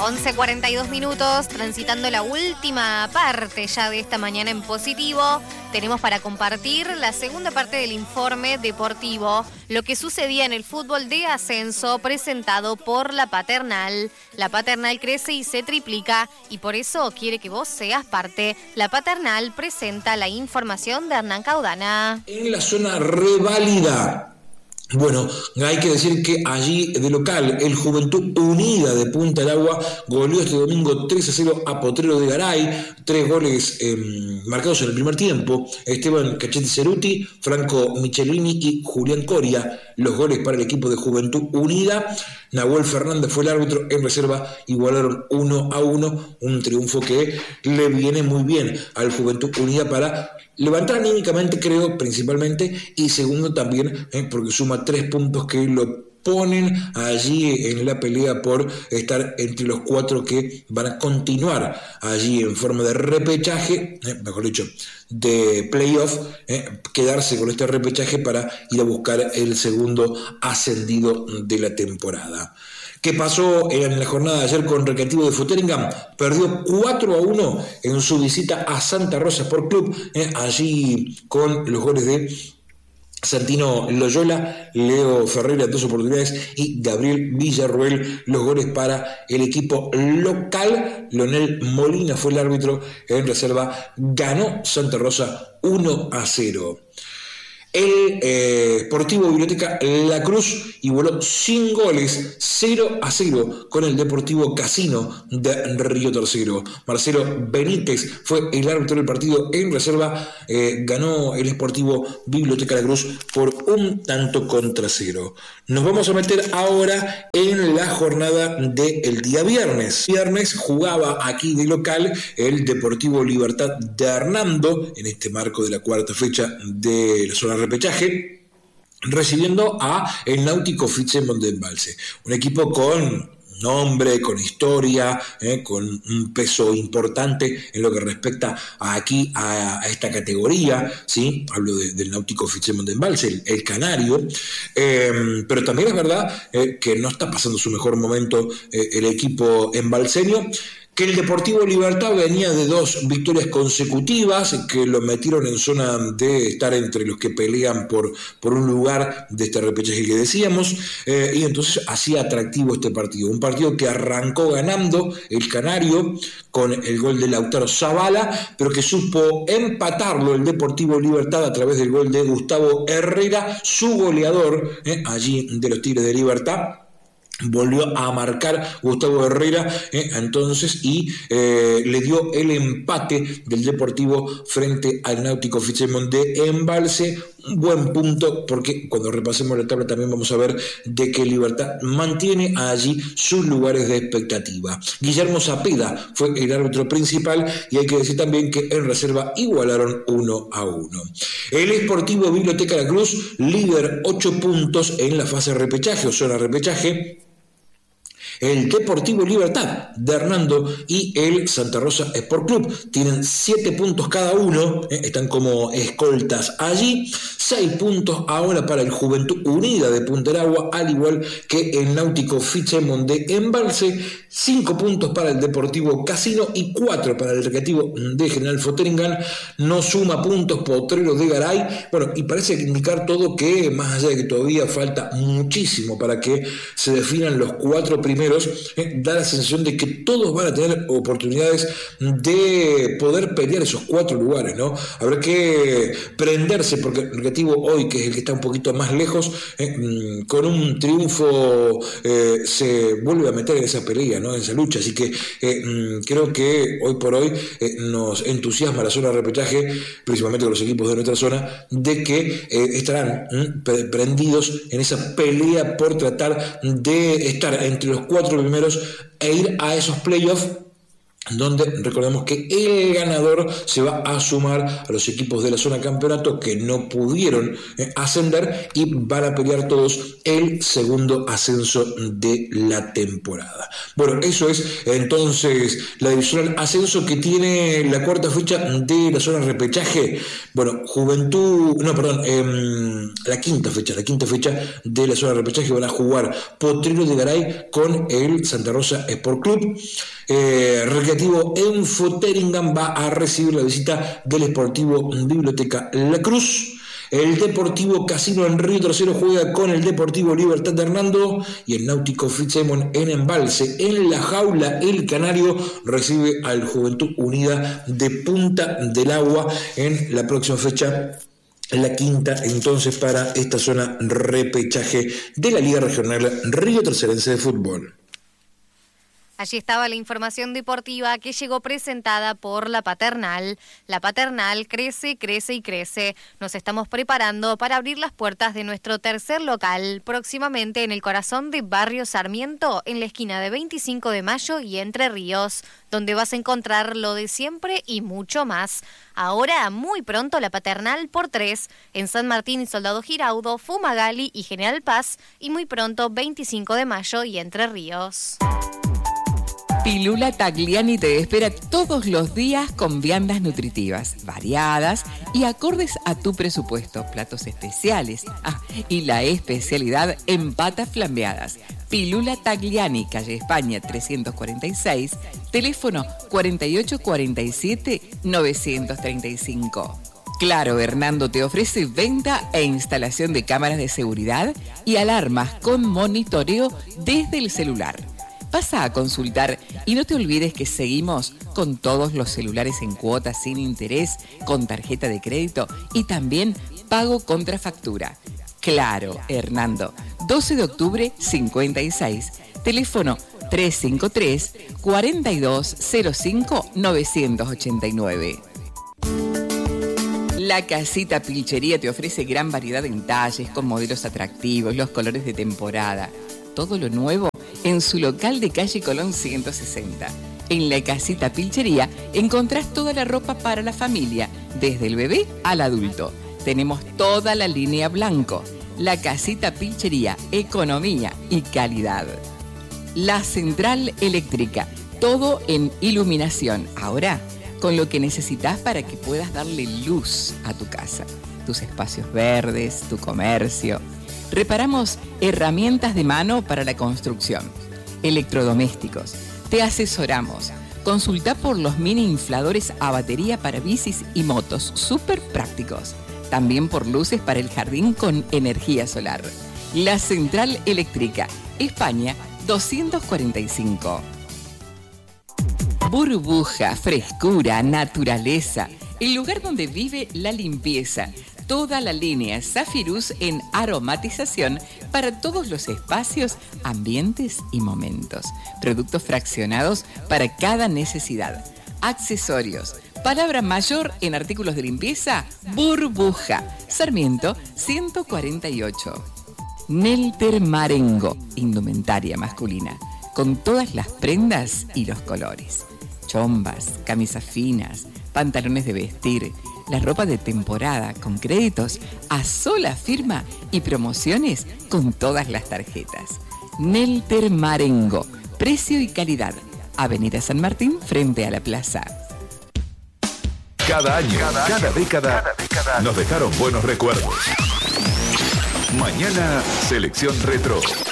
11:42 minutos, transitando la última parte ya de esta mañana en positivo. Tenemos para compartir la segunda parte del informe deportivo, lo que sucedía en el fútbol de ascenso presentado por la Paternal. La Paternal crece y se triplica y por eso quiere que vos seas parte. La Paternal presenta la información de Hernán Caudana. En la zona reválida. Bueno, hay que decir que allí de local el Juventud Unida de Punta del Agua goleó este domingo 3-0 a Potrero de Garay, 3 goles marcados en el primer tiempo, Esteban Cachete Ceruti, Franco Michelini y Julián Coria, los goles para el equipo de Juventud Unida. Nahuel Fernández fue el árbitro, en reserva igualaron 1-1, un triunfo que le viene muy bien al Juventud Unida para levantar anímicamente, creo, principalmente, y segundo también, porque suma 3 puntos que lo ponen allí en la pelea por estar entre los 4 que van a continuar allí en forma de repechaje, mejor dicho, de playoff, quedarse con este repechaje para ir a buscar el segundo ascendido de la temporada. ¿Qué pasó en la jornada de ayer con Recreativo de Fotheringham? Perdió 4-1 en su visita a Santa Rosa Sport Club, allí con los goles de Santino Loyola, Leo Ferreira 2 oportunidades y Gabriel Villarruel los goles para el equipo local. Leonel Molina fue el árbitro, en reserva ganó Santa Rosa 1-0. El Sportivo Biblioteca La Cruz igualó sin goles 0-0 con el Deportivo Casino de Río Tercero. Marcelo Benítez fue el árbitro del partido, en reserva ganó el Sportivo Biblioteca La Cruz por 1-0. Nos vamos a meter ahora en la jornada del día viernes. Viernes jugaba aquí de local el Deportivo Libertad de Hernando, en este marco de la cuarta fecha de la zona repechaje, recibiendo a el Náutico Fitzsimons de Embalse, un equipo con nombre, con historia, con un peso importante en lo que respecta aquí a esta categoría, ¿sí? Hablo del Náutico Fitzsimons de Embalse, el canario, pero también es verdad que no está pasando su mejor momento el equipo embalseño, que el Deportivo Libertad venía de 2 victorias consecutivas que lo metieron en zona de estar entre los que pelean por un lugar de este repechaje que decíamos, y entonces hacía atractivo este partido, un partido que arrancó ganando el canario con el gol de Lautaro Zavala, pero que supo empatarlo el Deportivo Libertad a través del gol de Gustavo Herrera, su goleador allí de los Tigres de Libertad. Volvió a marcar Gustavo Herrera entonces y le dio el empate del Deportivo frente al Náutico Fitzsimons de Embalse. Un buen punto, porque cuando repasemos la tabla también vamos a ver de que Libertad mantiene allí sus lugares de expectativa. Guillermo Zapeda fue el árbitro principal y hay que decir también que en reserva igualaron 1-1. El Sportivo Biblioteca La Cruz, líder 8 puntos en la fase repechaje o zona repechaje. El Deportivo Libertad de Hernando y el Santa Rosa Sport Club tienen 7 puntos cada uno, están como escoltas allí. 6 puntos ahora para el Juventud Unida de Punta del Agua, al igual que el Náutico Fitzsimons de Embalse. 5 puntos para el Deportivo Casino y 4 para el Recreativo de General Fotheringham. No suma puntos Potrero de Garay. Bueno, y parece indicar todo que, más allá de que todavía falta muchísimo para que se definan los 4 primeros, da la sensación de que todos van a tener oportunidades de poder pelear esos 4 lugares, ¿no? Habrá que prenderse, porque el Recreativo hoy, que es el que está un poquito más lejos, con un triunfo se vuelve a meter en esa pelea, ¿no? En esa lucha, así que creo que hoy por hoy nos entusiasma la zona de repechaje, principalmente con los equipos de nuestra zona, de que estarán prendidos en esa pelea por tratar de estar entre los 4 primeros e ir a esos playoffs donde recordemos que el ganador se va a sumar a los equipos de la zona campeonato que no pudieron ascender y van a pelear todos el segundo ascenso de la temporada. Bueno, eso es entonces la divisional ascenso, que tiene la cuarta fecha de la zona repechaje. Bueno, la quinta fecha de la zona repechaje van a jugar Potrero de Garay con el Santa Rosa Sport Club. Recreativo Enfoteringham va a recibir la visita del Sportivo Biblioteca La Cruz. El Deportivo Casino en Río Tercero juega con el Deportivo Libertad de Hernando, y el Náutico Fitzsimons en Embalse. En La Jaula, el Canario recibe al Juventud Unida de Punta del Agua en la próxima fecha, la quinta entonces para esta zona repechaje de la Liga Regional Río Tercerense de Fútbol. Allí estaba la información deportiva que llegó presentada por La Paternal. La Paternal crece, crece y crece. Nos estamos preparando para abrir las puertas de nuestro tercer local, próximamente en el corazón de Barrio Sarmiento, en la esquina de 25 de Mayo y Entre Ríos, donde vas a encontrar lo de siempre y mucho más. Ahora, muy pronto, La Paternal por 3, en San Martín y Soldado Giraudo, Fumagalli y General Paz, y muy pronto 25 de Mayo y Entre Ríos. Pilula Tagliani te espera todos los días con viandas nutritivas, variadas y acordes a tu presupuesto. Platos especiales y la especialidad en patas flambeadas. Pilula Tagliani, calle España 346, teléfono 4847-935. Claro, Hernando te ofrece venta e instalación de cámaras de seguridad y alarmas con monitoreo desde el celular. Pasa a consultar y no te olvides que seguimos con todos los celulares en cuotas sin interés, con tarjeta de crédito y también pago contra factura. Claro, Hernando, 12 de octubre 56, teléfono 353-4205-989. La Casita Pilchería te ofrece gran variedad en talles, con modelos atractivos, los colores de temporada. Todo lo nuevo en su local de calle Colón 160. En La Casita Pilchería encontrás toda la ropa para la familia, desde el bebé al adulto. Tenemos toda la línea blanco. La Casita Pilchería, economía y calidad. La Central Eléctrica, todo en iluminación. Ahora, con lo que necesitas para que puedas darle luz a tu casa, tus espacios verdes, tu comercio. Reparamos herramientas de mano para la construcción, electrodomésticos. Te asesoramos. Consulta por los mini infladores a batería para bicis y motos, súper prácticos. También por luces para el jardín con energía solar. La Central Eléctrica, España 245. Burbuja, frescura, naturaleza. El lugar donde vive la limpieza. Toda la línea Zafirus en aromatización para todos los espacios, ambientes y momentos. Productos fraccionados para cada necesidad. Accesorios. Palabra mayor en artículos de limpieza, Burbuja. Sarmiento 148. Nelter Marengo, indumentaria masculina, con todas las prendas y los colores. Chombas, camisas finas, pantalones de vestir, la ropa de temporada con créditos a sola firma y promociones con todas las tarjetas. Nelter Marengo, precio y calidad. Avenida San Martín frente a la plaza. Cada año, cada década, nos dejaron buenos recuerdos. Mañana, Selección Retro.